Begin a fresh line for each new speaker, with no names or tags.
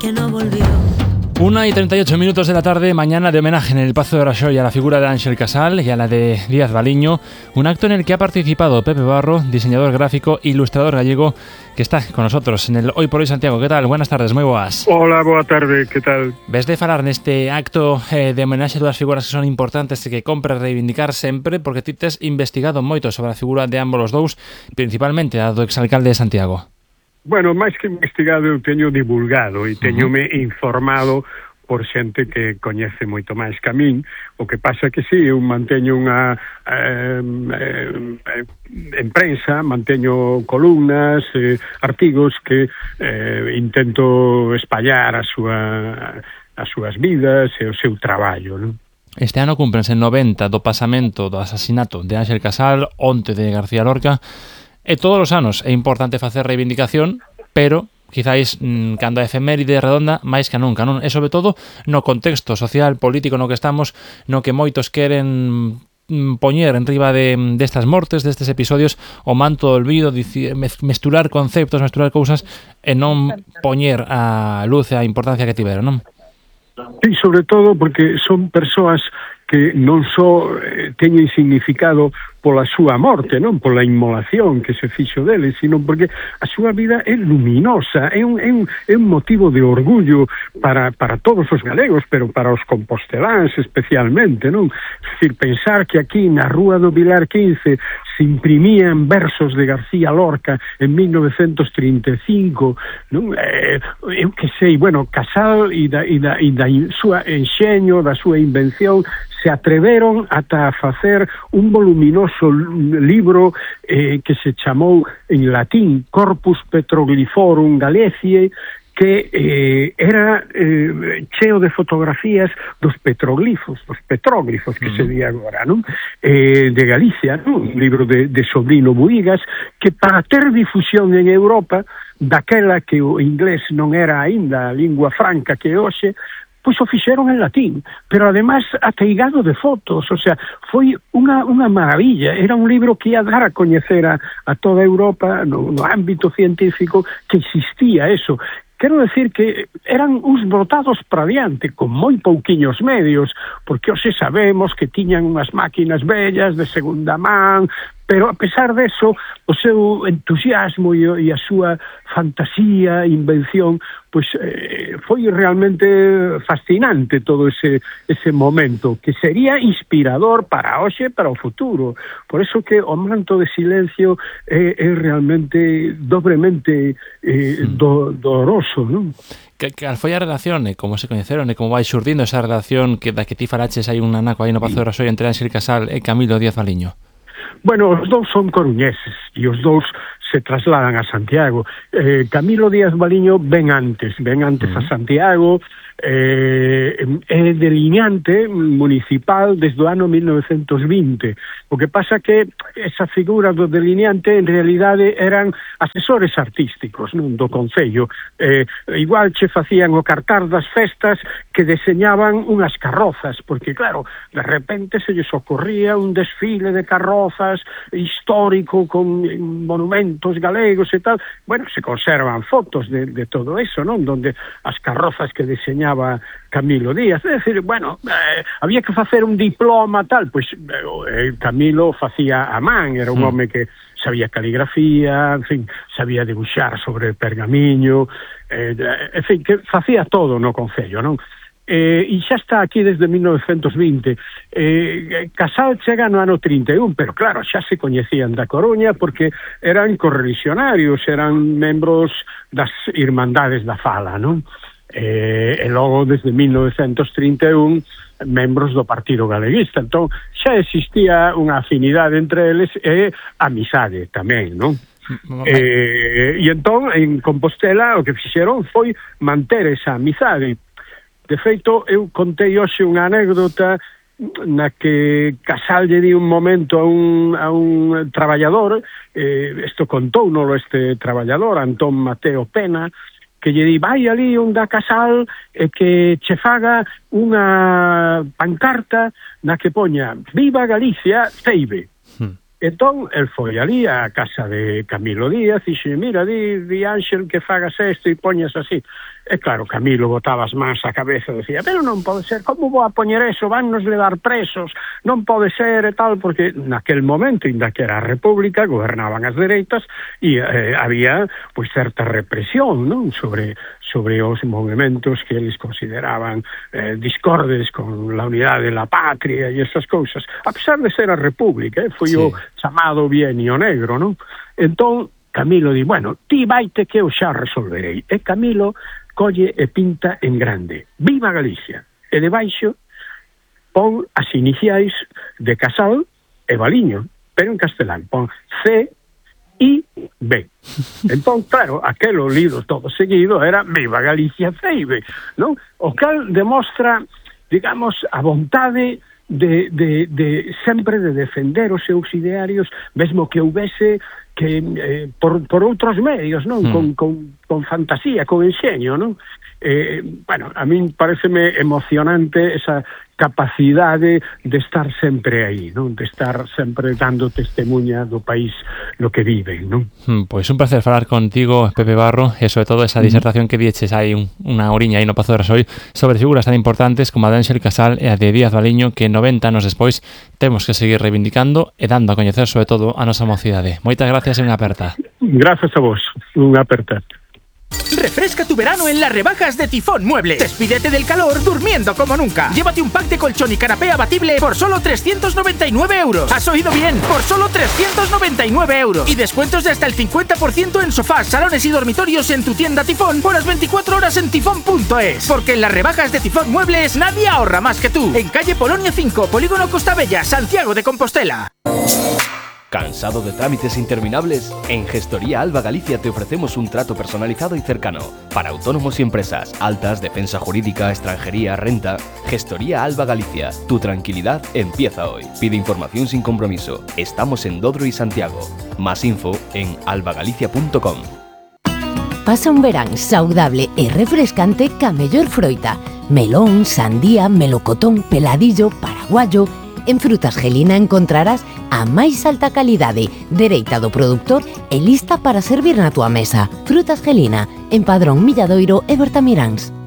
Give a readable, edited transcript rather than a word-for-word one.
que no volvió.
1:38 de la tarde, mañana de homenaje en el Pazo de Raxoi a la figura de Ángel Casal y a la de Díaz Baliño, un acto en el que ha participado Pepe Barro, diseñador gráfico e ilustrador gallego, que está con nosotros en el Hoy por Hoy Santiago. ¿Qué tal? Buenas tardes, moi boas.
Hola, boa tarde, que tal?
Ves de falar neste acto de homenaxe a dúas figuras que son importantes e que compre reivindicar sempre, porque ti tes investigado moito sobre a figura de ambos os dous, principalmente a do exalcalde de Santiago.
Bueno, máis que investigado, eu teño divulgado e teñome informado por xente que coñece moito máis que a min. O que pasa que sí, eu manteño unha en prensa, manteño columnas, artigos que intento espallar as súas vidas e o seu traballo, non?
Este ano cúmprense 90 do pasamento do asasinato de Ángel Casal, onte de García Lorca. E todos os anos é importante facer reivindicación, pero quizáis cando a efeméride redonda máis que nunca, non? E sobre todo no contexto social, político no que estamos, no que moitos queren poñer en riba destas mortes, destes episodios, o manto do olvido, mesturar conceptos, mesturar cousas e non poñer a luz e a importancia que tiveron, non?
E sobre todo porque son persoas que non só teñen significado pola súa morte, non pola inmolación que se fixo deles, sino porque a súa vida é luminosa, é un motivo de orgullo para todos os galegos, pero para os composteláns especialmente, non? É dicir, pensar que aquí na Rúa do Vilar 15 se imprimían versos de García Lorca en 1935, non? Eu que sei, bueno, Casal e da súa enxeño, da súa invención, se atreveron ata a facer un voluminoso libro que se chamou en latín Corpus Petroglyphorum Galeciae, que era cheo de fotografías dos petróglifos que se di agora, non? De Galicia, non? Un libro de Sobrino Buigas, que para ter difusión en Europa, daquela que o inglés non era aínda a lingua franca que hoxe, pois o fixeron en latín, pero además ateigado de fotos, o sea, foi unha maravilla. Era un libro que ia dar a coñecer a toda Europa no ámbito científico que existía eso. Quero decir que eran uns botados para diante, con moi pouquiños medios, porque hoxe sabemos que tiñan unhas máquinas bellas de segunda man, pero a pesar deso, o seu entusiasmo e a súa fantasía, invención, pois foi realmente fascinante todo ese momento, que sería inspirador para hoxe e para o futuro. Por eso que o manto de silencio é realmente dobremente doloroso, non?
Cal foi a relación, e como se coñeceron, e como vai xurdindo esa relación da que ti falaches hai un anaco aí no Pazo de Raxoi entre Ángel Casal e Camilo Díaz Baliño?
Bueno, os dous son coruñeses e os dous se trasladan a Santiago. Camilo Díaz Baliño ven antes a Santiago, é delineante municipal desde o ano 1920. O que pasa que esa figura do delineante en realidade eran asesores artísticos, non, do Concello. Igual che facían o cartar das festas que deseñaban unhas carrozas, porque claro, de repente se lles ocorría un desfile de carrozas histórico con monumentos galegos e tal. Bueno, se conservan fotos de todo eso, non? Donde as carrozas que deseñaba Camilo Díaz, é dicir, bueno, había que facer un diploma tal, pois Camilo facía a man, era un home que sabía caligrafía, en fin, sabía dibuixar sobre pergamiño, en fin, que facía todo no Concello, non? E xa está aquí desde 1920. Casal chega no ano 31, pero claro, xa se coñecían da Coruña porque eran correligionarios, eran membros das Irmandades da Fala, non? E logo desde 1931 membros do Partido Galeguista. Entón xa existía unha afinidade entre eles e amizade tamén, non? E entón en Compostela o que fixeron foi manter esa amizade. De feito, eu contei hoxe unha anécdota na que Casal lle di un momento a un traballador, isto contouno este traballador, Antón Mateo Pena, que lle di, vai ali onde a Casal e que che faga unha pancarta na que poña Viva Galicia, Ceibe. Entón, el foi ali a casa de Camilo Díaz e xe, mira, di Ángel que fagas isto e poñas así. E claro, Camilo botaba as mans á cabeza e decía, pero non pode ser, como vou a poñer eso, vannos le dar presos, non pode ser e tal, porque naquel momento, inda que era a República, gobernaban as dereitas e había pois certa represión, non, sobre os movimentos que eles consideraban discordes con la unidade de la patria e esas cousas, a pesar de ser a República, foi o chamado bienio negro, non? Entón, Camilo di, bueno, ti vaite que eu xa resolverei. E Camilo colle e pinta en grande, Viva Galicia, e debaixo pon as iniciais de Casal e Baliño, pero en castelán, pon C-I-B. Entón, claro, aquelo lido todo seguido era Viva Galicia Ceibe, non? O cal demostra, digamos, a vontade de sempre de defender os seus idearios, mesmo que houvese que por outros medios, non? Con fantasía, con enxeño, non? Bueno, a min pareceme emocionante esa capacidade de estar sempre aí, non? De estar sempre dando testemunha do país no que viven, non?
Pois un placer falar contigo, Pepe Barro, e sobre todo esa disertación que dieches aí unha horiña aí no Pazo de Rasoy sobre figuras tan importantes como a de Ángel Casal e a de Díaz Baliño, que 90 anos despois temos que seguir reivindicando e dando a coñecer sobre todo a nosa mocidade. Moitas gracias e unha aperta.
Gracias a vos, unha aperta.
Refresca tu verano en las rebajas de Tifón Muebles. Despídete del calor durmiendo como nunca. Llévate un pack de colchón y canapé abatible por solo 399 euros. ¿Has oído bien? Por solo 399 euros. Y descuentos de hasta el 50% en sofás, salones y dormitorios en tu tienda Tifón por las 24 horas en tifón.es. Porque en las rebajas de Tifón Muebles nadie ahorra más que tú. En calle Polonia 5, Polígono Costa Bella, Santiago de Compostela.
¿Cansado de trámites interminables? En Gestoría Alba Galicia te ofrecemos un trato personalizado y cercano. Para autónomos y empresas, altas, defensa jurídica, extranjería, renta. Gestoría Alba Galicia. Tu tranquilidad empieza hoy. Pide información sin compromiso. Estamos en Dodro y Santiago. Más info en albagalicia.com.
Pasa un verán saudable e refrescante ca mellor froita. Melón, sandía, melocotón, peladillo, paraguayo. En Frutas Gelina encontrarás a máis alta calidade, dereita do produtor e lista para servir na tua mesa. Frutas Gelina, en Padrón Milladoiro e Bertamiráns.